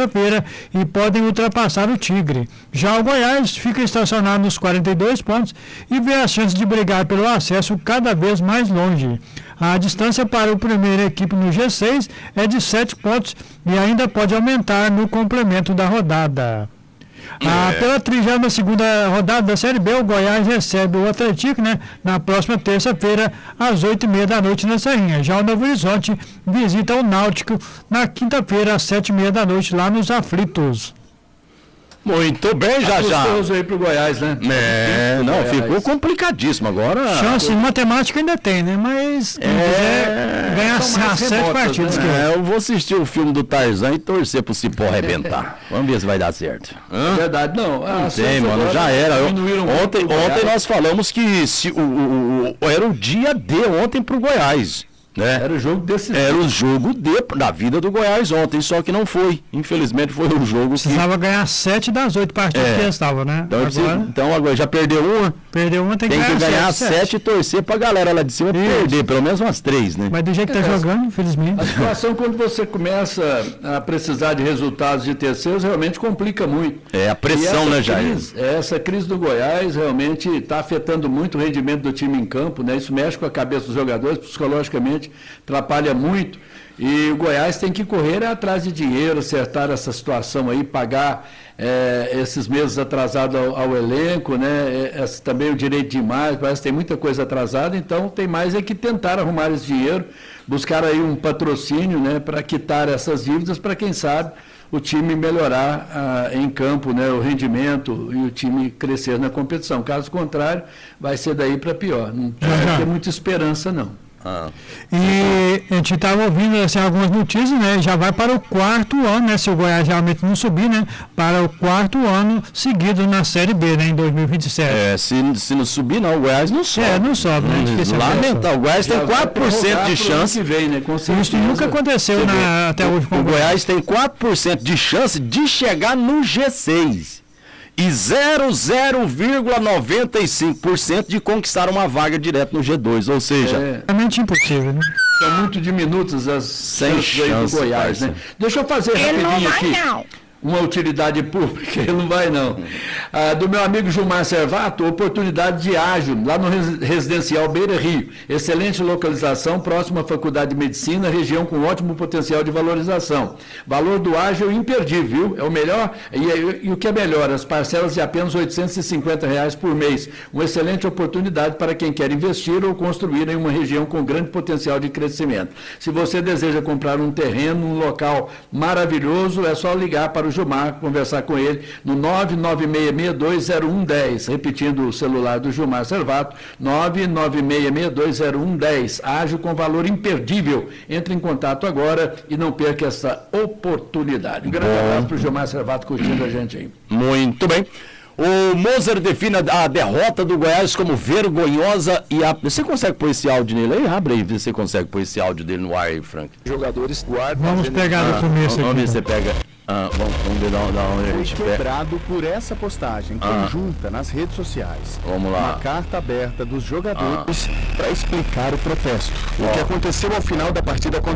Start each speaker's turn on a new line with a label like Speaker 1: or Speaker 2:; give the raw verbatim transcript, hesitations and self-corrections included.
Speaker 1: quarta-feira e podem ultrapassar o Tigre. Já o Goiás fica estacionado nos quarenta e dois pontos e vê a chance de brigar pelo acesso cada vez mais longe. A distância para a primeira equipe no G seis é de sete pontos e ainda pode aumentar no complemento da rodada. Ah, pela trigésima segunda rodada da Série B, o Goiás recebe o Atlético, né, na próxima terça-feira, às oito e meia da noite na Serrinha. Já o Novo Horizonte visita o Náutico na quinta-feira, às sete e meia da noite, lá nos Aflitos.
Speaker 2: Muito bem, já já.
Speaker 3: Aí pro Goiás, né?
Speaker 2: É, não,
Speaker 3: Goiás.
Speaker 2: Ficou complicadíssimo agora.
Speaker 1: Chance em matemática ainda tem, né? Mas
Speaker 2: é,
Speaker 1: ganhar as sete partidas.
Speaker 2: Né?
Speaker 1: Que
Speaker 2: é, eu vou assistir o filme do Tarzan e torcer pro Cipó arrebentar. Vamos ver se vai dar certo.
Speaker 3: Hã? É verdade, não.
Speaker 2: Não tem, mano, já era. Eu, ontem, ontem nós falamos que se, o, o, o, era o dia D ontem pro Goiás. Né?
Speaker 3: Era o jogo decisivo.
Speaker 2: Era o jogo de, da vida do Goiás ontem, só que não foi. Infelizmente foi o jogo que...
Speaker 1: Precisava ganhar sete das oito partidas é. que estavam, né?
Speaker 2: Então agora,
Speaker 1: precisa,
Speaker 2: então agora já perdeu uma.
Speaker 1: Perdeu uma, tem que
Speaker 2: tem
Speaker 1: ganhar,
Speaker 2: que ganhar
Speaker 1: sete,
Speaker 2: sete,
Speaker 1: sete
Speaker 2: e torcer pra galera lá de cima Isso. perder, pelo menos umas três, né?
Speaker 1: Mas do jeito que tá é, jogando, infelizmente.
Speaker 3: A situação quando você começa a precisar de resultados de terceiros realmente complica muito.
Speaker 2: É a pressão, né, Jair?
Speaker 3: Essa crise do Goiás realmente está afetando muito o rendimento do time em campo, né? Isso mexe com a cabeça dos jogadores, psicologicamente atrapalha muito, e o Goiás tem que correr atrás de dinheiro, acertar essa situação aí, pagar é, esses meses atrasados ao, ao elenco, né? É, também o direito de imagem, parece que tem muita coisa atrasada, então tem mais é que tentar arrumar esse dinheiro, buscar aí um patrocínio, né, para quitar essas dívidas, para quem sabe o time melhorar ah, em campo, né, o rendimento e o time crescer na competição. Caso contrário, vai ser daí para pior. Não vai ter muita esperança, não.
Speaker 1: Ah. E a gente estava ouvindo assim, algumas notícias, né? Já vai para o quarto ano, né? Se o Goiás realmente não subir, né? Para o quarto ano seguido na Série B, né? Em dois mil e vinte e sete.
Speaker 2: É, se, se não subir, não, o Goiás não sobe.
Speaker 1: É, não sobe, né?
Speaker 2: Hum, Lamentável. O Goiás tem quatro por cento de chance.
Speaker 3: Vem, né?
Speaker 1: Isso nunca aconteceu na, até hoje com
Speaker 2: o, o Goiás. tem quatro por cento de chance de chegar no G seis. E zero vírgula noventa e cinco por cento de conquistar uma vaga direto no G dois, ou seja...
Speaker 3: É
Speaker 1: realmente impossível, né?
Speaker 3: São muito diminutas as chances aí do Goiás, né? Deixa eu fazer
Speaker 4: Ele
Speaker 3: rapidinho
Speaker 4: não vai,
Speaker 3: aqui.
Speaker 4: Não.
Speaker 3: Uma utilidade pública, ele não vai não. Ah, do meu amigo Gilmar Servato, oportunidade de ágil, lá no residencial Beira Rio. Excelente localização, próximo à Faculdade de Medicina, região com ótimo potencial de valorização. Valor do ágil imperdível, viu? É o melhor, e, e, e o que é melhor, as parcelas de apenas oitocentos e cinquenta reais por mês. Uma excelente oportunidade para quem quer investir ou construir em uma região com grande potencial de crescimento. Se você deseja comprar um terreno, um local maravilhoso, é só ligar para o Gilmar, conversar com ele no nove nove seis seis dois zero um um zero, repetindo o celular do Gilmar Servato, nove nove seis seis dois zero um um zero, ágil com valor imperdível. Entre em contato agora e não perca essa oportunidade. Um grande Bom. abraço para o Gilmar Servato curtindo a gente aí.
Speaker 2: Muito bem. O Moser define a derrota do Goiás como vergonhosa e a... Você consegue pôr esse áudio nele aí? Abre aí, você consegue pôr esse áudio dele no ar aí, Frank.
Speaker 3: Jogadores guardam...
Speaker 1: Vamos pegar no começo
Speaker 2: Vamos
Speaker 1: aqui.
Speaker 2: ver se você pega... Ah, vamos, vamos ver da onde a gente
Speaker 5: Foi quebrado por essa postagem
Speaker 2: ah.
Speaker 5: conjunta nas redes sociais.
Speaker 2: Vamos lá.
Speaker 5: Uma carta aberta dos jogadores
Speaker 2: ah.
Speaker 5: para explicar o protesto. O oh. que aconteceu ao final da partida contra